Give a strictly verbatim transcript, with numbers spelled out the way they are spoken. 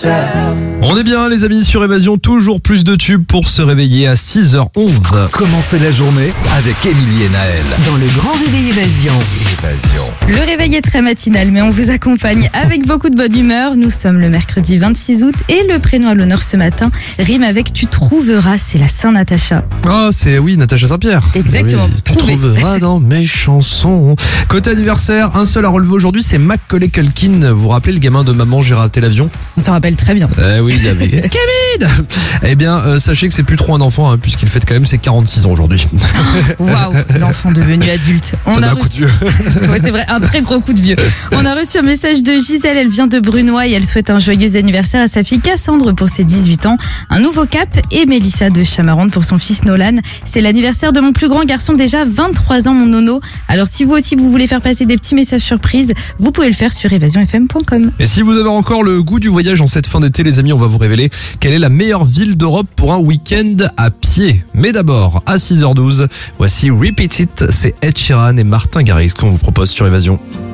On est bien les amis sur Évasion, toujours plus de tubes pour se réveiller à six heures onze. Commencez la journée avec Émilie et Naël. Dans le grand réveil Évasion. Évasion. Le réveil est très matinal, mais on vous accompagne avec beaucoup de bonne humeur. Nous sommes le mercredi vingt-six août et le prénom à l'honneur ce matin rime avec tu trouveras, c'est la Saint-Natacha. Ah, c'est oui, Natacha Saint-Pierre. Exactement. Oui, tu Trouvé. trouveras dans mes chansons. Côté anniversaire, un seul à relever aujourd'hui, c'est Macaulay Culkin. Vous vous rappelez le gamin de Maman, j'ai raté l'avion? On s'en rappelle très bien. Eh oui, il y avait Kevin. Eh bien, euh, sachez que c'est plus trop un enfant, hein, puisqu'il fête quand même ses quarante-six ans aujourd'hui. Waouh, l'enfant devenu adulte. On Ça met a un coup de reçu- vieux. Ouais, c'est vrai, un très gros coup de vieux. On a reçu un message de Gisèle, elle vient de Brunois et elle souhaite un joyeux anniversaire à sa fille Cassandre pour ses dix-huit ans, un nouveau cap, et Mélissa de Chamarande pour son fils Nolan. C'est l'anniversaire de mon plus grand garçon, déjà vingt-trois ans, mon nono. Alors si vous aussi vous voulez faire passer des petits messages surprises, vous pouvez le faire sur évasion f m point com. Et si vous avez encore le goût du voyage en cette fin d'été, les amis, on va vous révéler quelle est la meilleure ville d'Europe pour un week-end à pied. Mais d'abord, à six heures douze, voici Repeat It, c'est Ed Sheeran et Martin Garrix qu'on vous propose sur Évasion.